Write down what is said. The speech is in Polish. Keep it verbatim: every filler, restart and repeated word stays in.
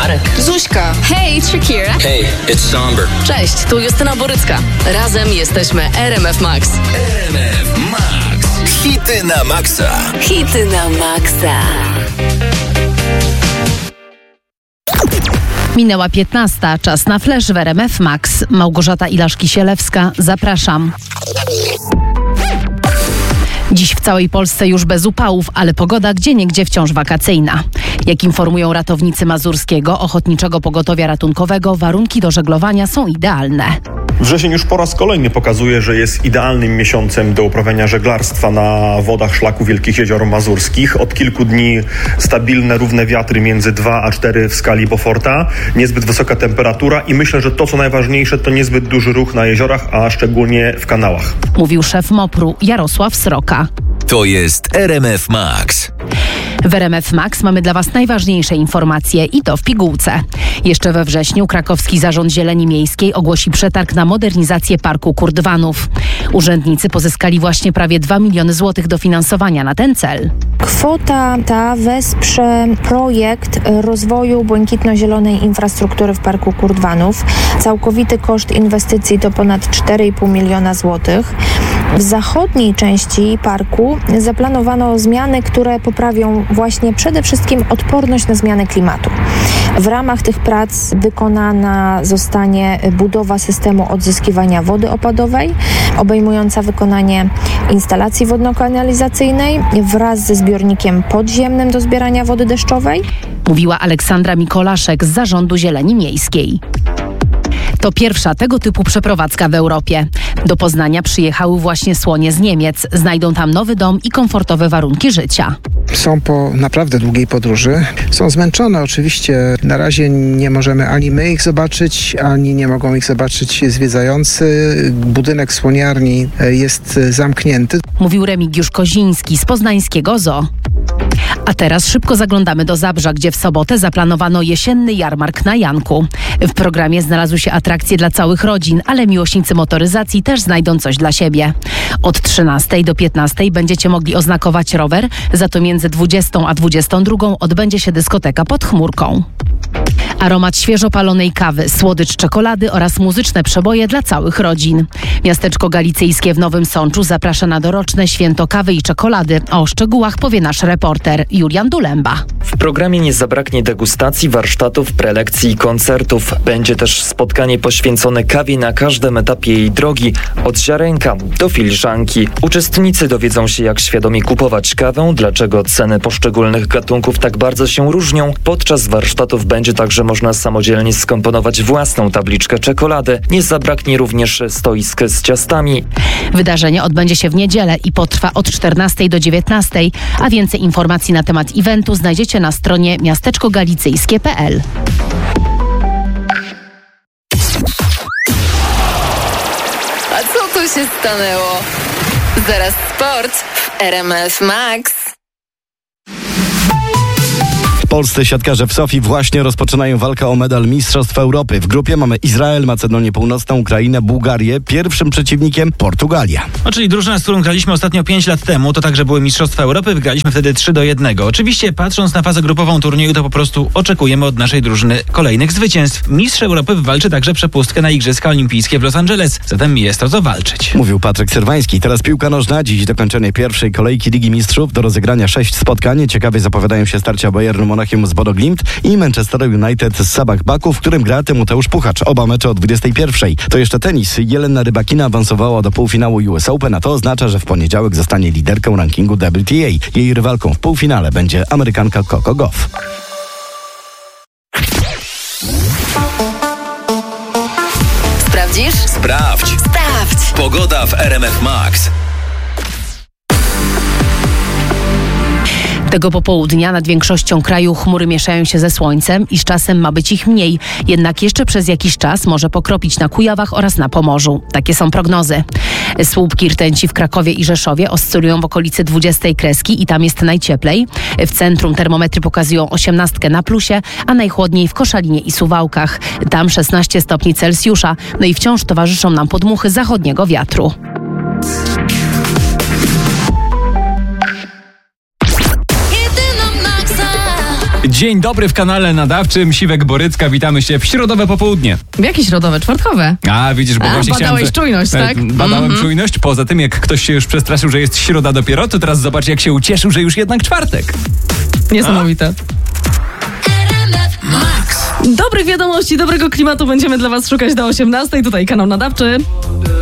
Marek, Zuśka. Hej, it's Shakira. Hey, it's Somber. Cześć, tu Justyna Borycka. Razem jesteśmy R M F Max. R M F Max. Hity na maksa. Hity na maksa. Minęła piętnasta, czas na flash w R M F Max. Małgorzata Ilaszki-Sielewska, zapraszam. Dziś w całej Polsce już bez upałów, ale pogoda gdzieniegdzie wciąż wakacyjna. Jak informują ratownicy Mazurskiego Ochotniczego Pogotowia Ratunkowego, warunki do żeglowania są idealne. Wrzesień już po raz kolejny pokazuje, że jest idealnym miesiącem do uprawiania żeglarstwa na wodach szlaku Wielkich Jezior Mazurskich. Od kilku dni stabilne, równe wiatry między dwa a cztery w skali Beauforta, niezbyt wysoka temperatura i myślę, że to co najważniejsze to niezbyt duży ruch na jeziorach, a szczególnie w kanałach. Mówił szef MOPR-u Jarosław Sroka. To jest R M F Max. W R M F Max mamy dla Was najważniejsze informacje i to w pigułce. Jeszcze we wrześniu Krakowski Zarząd Zieleni Miejskiej ogłosi przetarg na modernizację Parku Kurdwanów. Urzędnicy pozyskali właśnie prawie dwa miliony złotych dofinansowania na ten cel. Kwota ta wesprze projekt rozwoju błękitno-zielonej infrastruktury w Parku Kurdwanów. Całkowity koszt inwestycji to ponad cztery i pół miliona złotych. W zachodniej części parku zaplanowano zmiany, które poprawią właśnie przede wszystkim odporność na zmiany klimatu. W ramach tych prac wykonana zostanie budowa systemu odzyskiwania wody opadowej, obejmująca wykonanie instalacji wodno-kanalizacyjnej wraz ze zbiornikiem podziemnym do zbierania wody deszczowej. Mówiła Aleksandra Mikolaszek z Zarządu Zieleni Miejskiej. To pierwsza tego typu przeprowadzka w Europie. Do Poznania przyjechały właśnie słonie z Niemiec. Znajdą tam nowy dom i komfortowe warunki życia. Są po naprawdę długiej podróży. Są zmęczone oczywiście. Na razie nie możemy ani my ich zobaczyć, ani nie mogą ich zobaczyć zwiedzający. Budynek słoniarni jest zamknięty. Mówił Remigiusz Koziński z poznańskiego zoo. A teraz szybko zaglądamy do Zabrza, gdzie w sobotę zaplanowano jesienny jarmark na Janku. W programie znalazły się atrakcje dla całych rodzin, ale miłośnicy motoryzacji też znajdą coś dla siebie. Od trzynastej do piętnastej będziecie mogli oznakować rower, za to między dwudziestą a dwudziestą drugą odbędzie się dyskoteka pod chmurką. Aromat świeżo palonej kawy, słodycz czekolady oraz muzyczne przeboje dla całych rodzin. Miasteczko Galicyjskie w Nowym Sączu zaprasza na doroczne święto kawy i czekolady. O szczegółach powie nasz reporter Julian Dulemba. W programie nie zabraknie degustacji, warsztatów, prelekcji i koncertów. Będzie też spotkanie poświęcone kawie na każdym etapie jej drogi, od ziarenka do filiżanki. Uczestnicy dowiedzą się, jak świadomie kupować kawę, dlaczego ceny poszczególnych gatunków tak bardzo się różnią. Podczas warsztatów będzie także można samodzielnie skomponować własną tabliczkę czekolady. Nie zabraknie również stoisk z ciastami. Wydarzenie odbędzie się w niedzielę i potrwa od czternastej do dziewiętnastej, a więcej informacji na temat eventu znajdziecie na stronie miasteczko galicyjskie kropka p l. A co tu się stanęło? Zaraz sport w R M F Max. Polscy siatkarze w Sofii właśnie rozpoczynają walkę o medal Mistrzostw Europy. W grupie mamy Izrael, Macedonię Północną, Ukrainę, Bułgarię. Pierwszym przeciwnikiem Portugalia. No, czyli drużyna, z którą graliśmy ostatnio pięć lat temu, to także były Mistrzostwa Europy. Wygraliśmy wtedy trzy do jednego. Oczywiście patrząc na fazę grupową turnieju, to po prostu oczekujemy od naszej drużyny kolejnych zwycięstw. Mistrz Europy wywalczy także przepustkę na Igrzyska Olimpijskie w Los Angeles. Zatem jest o co walczyć. Mówił Patryk Syrwański. Teraz piłka nożna. Dziś dokończenie pierwszej kolejki Ligi Mistrzów. Do rozegrania sześć spotkań. Ciekawie zapowiadają się starcia Bayernu Monachium z Bodo Glimt i Manchester United z Sabah Baku, w którym gra Tymoteusz Puchacz. Oba mecze o dwudziestej pierwszej. To jeszcze tenis. Jelena Rybakina awansowała do półfinału U S Open, a to oznacza, że w poniedziałek zostanie liderką rankingu W T A. Jej rywalką w półfinale będzie Amerykanka Coco Gauff. Sprawdzisz? Sprawdź. Sprawdź. Pogoda w R M F Max. Tego popołudnia nad większością kraju chmury mieszają się ze słońcem i z czasem ma być ich mniej. Jednak jeszcze przez jakiś czas może pokropić na Kujawach oraz na Pomorzu. Takie są prognozy. Słupki rtęci w Krakowie i Rzeszowie oscylują w okolicy dwudziestej kreski i tam jest najcieplej. W centrum termometry pokazują osiemnastkę na plusie, a najchłodniej w Koszalinie i Suwałkach. Tam szesnaście stopni Celsjusza. No i wciąż towarzyszą nam podmuchy zachodniego wiatru. Dzień dobry w kanale nadawczym. Siwek Borycka, witamy się w środowe popołudnie. W jakie środowe? Czwartkowe? A, widzisz, bo A, właśnie badałeś chciałem... czujność, tak? Badałem Mm-hmm. czujność. Poza tym, jak ktoś się już przestraszył, że jest środa dopiero, to teraz zobacz, jak się ucieszył, że już jednak czwartek. Niesamowite. Dobrych wiadomości, dobrego klimatu będziemy dla Was szukać do osiemnastej. Tutaj kanał nadawczy.